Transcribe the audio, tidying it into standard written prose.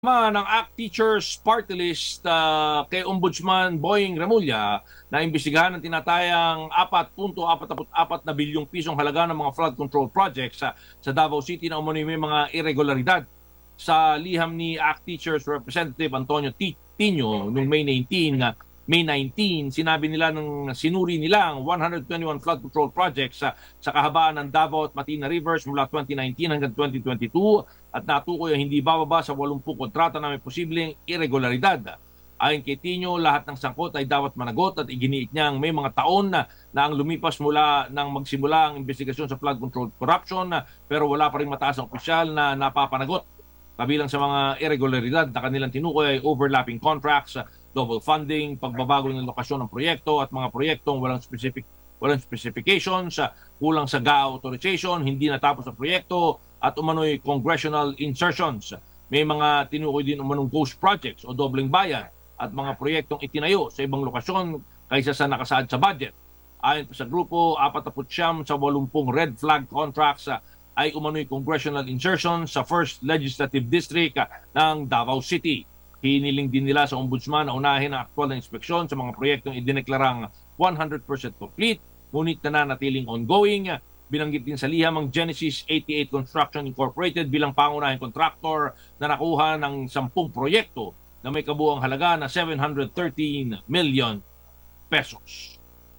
Ng ACT Teachers Party List kay Ombudsman Boying Remulla na imbestigahan ng tinatayang 4.44 na bilyong pisong halaga ng mga flood control projects sa Davao City na umano'y may mga irregularidad. Sa liham ni ACT Teachers Representative Antonio Tino noong May 19, sinabi nila ng sinuri nila ang 121 flood control projects sa kahabaan ng Davao at Matina Rivers mula 2019 hanggang 2022 at natukoy ang hindi bababa sa 80 kontrata na may posibleng irregularidad. Ayon kay Tino, lahat ng sangkot ay dapat managot at iginiit niyang may mga taon na ang lumipas mula nang magsimula ang investigasyon sa flood control corruption pero wala pa rin mataas ang opisyal na napapanagot. Kabilang sa mga irregularidad na kanilang tinukoy ay overlapping contracts, double funding, pagbabago ng lokasyon ng proyekto at mga proyektong walang specifications, kulang sa GA authorization, hindi natapos ang proyekto at umano'y congressional insertions. May mga tinukoy din umanong ghost projects o dobleng bayan at mga proyektong itinayo sa ibang lokasyon kaysa sa nakasaad sa budget. Ayon sa grupo, 49 sa 80 red flag contracts ay umano'y congressional insertion sa 1st Legislative District ng Davao City. Hiniling din nila sa ombudsman na unahin ang aktwal na inspeksyon sa mga proyektong idineklarang 100% complete, ngunit nananatiling ongoing. Binanggit din sa liham ang Genesis 88 Construction Incorporated bilang pangunahing kontraktor na nakuha ng 10 proyekto na may kabuuang halaga na 713 million pesos.